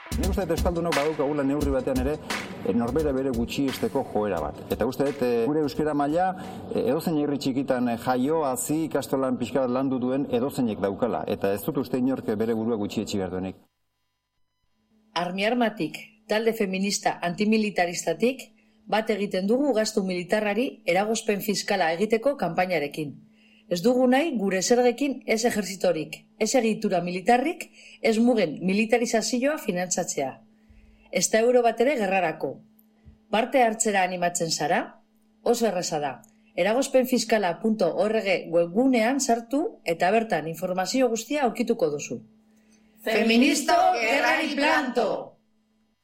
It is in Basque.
Nik uste dut euskaldunok badukagula neurri batean ere norbera bere gutxiesteko joera bat. Eta uste dut gure euskara maila edozein herri txikitan jaio, hazi, ikastolan pixka bat landu duen edozeinek daukala. Eta ez dut uste inork bere burua gutxietsi behar duenik. Armi Armatik, talde feminista antimilitaristatik, bat egiten dugu gastu militarrari eragozpen fiskala egiteko kanpainarekin. Ez dugu nahi gure zergekin ez ejerzitorik, ez egitura militarrik, ez mugen militarizazioa finantzatzea. Ez da euro bat ere gerrarako. Parte hartzera animatzen zara? Oso erraza da. eragozpenfiskala.org webgunean sartu eta bertan informazio guztia aurkituko duzu. Feministo gerrari planto!